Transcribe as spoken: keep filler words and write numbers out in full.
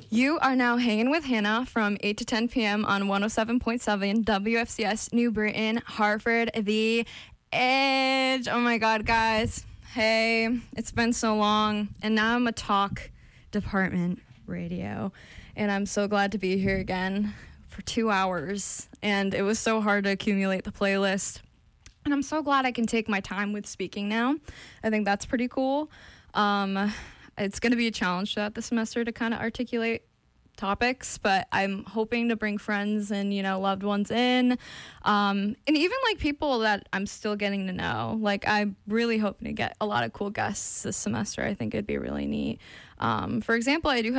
You are now hanging with Hannah from eight to ten p.m. on one oh seven point seven W F C S New Britain, Hartford, The Edge. Oh my God, guys. Hey, it's been so long, and now I'm a talk department radio, and I'm so glad to be here again for two hours, and it was so hard to accumulate the playlist, and I'm so glad I can take my time with speaking now. I think that's pretty cool. Um... It's going to be a challenge throughout the semester to kind of articulate topics, but I'm hoping to bring friends and, you know, loved ones in, um, and even, like, people that I'm still getting to know. Like, I'm really hoping to get a lot of cool guests this semester. I think it'd be really neat. Um, for example, I do